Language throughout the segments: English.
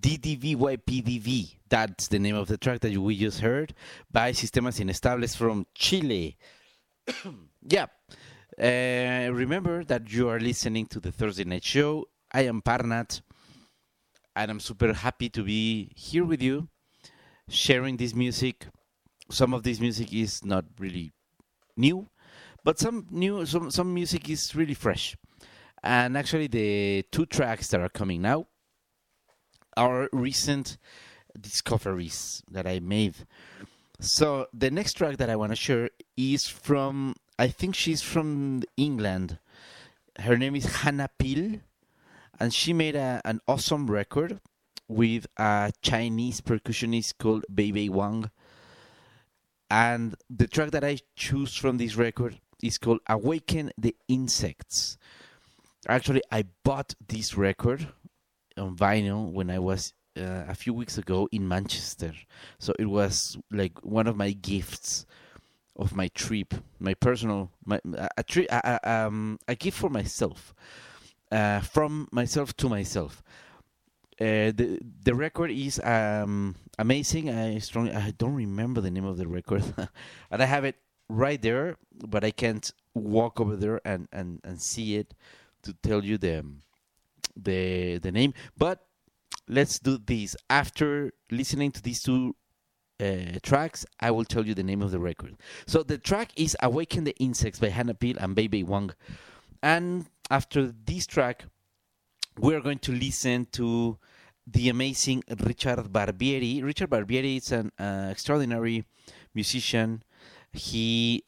DDVYPDV. That's the name of the track that we just heard by Sistemas Inestables from Chile. Yeah. Remember that you are listening to the Thursday Night Show. I am Parnat, and I'm super happy to be here with you, sharing this music. Some of this music is not really new, but some music is really fresh. And actually, the two tracks that are coming now are recent discoveries that I made. So the next track that I want to share is from, I think she's from England. Her name is Hannah Peel, and she made an awesome record with a Chinese percussionist called Bei Wang. And the track that I choose from this record is called Awaken the Insects. Actually, I bought this record on vinyl when I was a few weeks ago in Manchester. So it was like one of my gifts of my trip, my personal, a gift for myself, from myself to myself. The record is amazing. I don't remember the name of the record, and I have it right there, but I can't walk over there and see it to tell you the name. But let's do this. After listening to these two tracks, I will tell you the name of the record. So the track is Awaken the Insects by Hannah Peel and Bei Wang. And after this track, we're going to listen to the amazing Richard Barbieri. Richard Barbieri is an extraordinary musician. He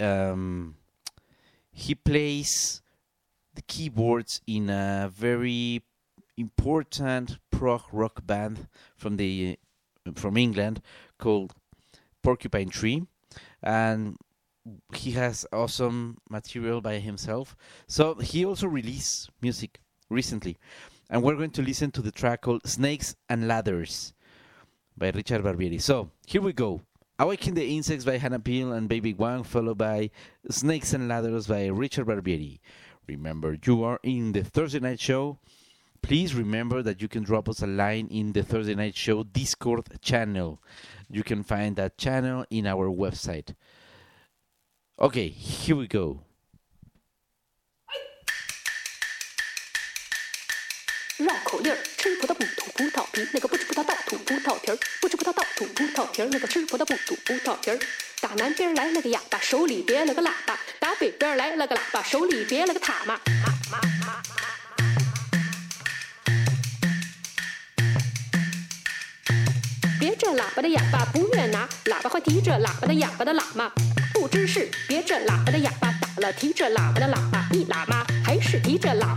plays the keyboards in a very important prog rock band from England called Porcupine Tree, and he has awesome material by himself. So he also released music recently, and we're going to listen to the track called Snakes and Ladders by Richard Barbieri. So here we go. Awaken the Insects by Hannah Peel and Bei Wang, followed by Snakes and Ladders by Richard Barbieri. Remember, you are in the Thursday Night Show. Please remember that you can drop us a line in the Thursday Night Show Discord channel. You can find that channel in our website. Okay, here we go. 绕口令儿，吃葡萄不吐葡萄皮，那个不吃葡萄倒吐葡萄皮儿，不吃葡萄倒吐葡萄皮儿，那个吃葡萄不吐葡萄皮儿。打南边来了个哑巴，手里别了个喇叭；打北边来了个喇叭，手里别了个塔嘛。别这喇叭的哑巴不愿拿，喇叭还提着喇叭的哑巴的喇嘛。不知是别这喇叭的哑巴打了提着喇叭的喇叭一喇嘛，还是提着喇叭。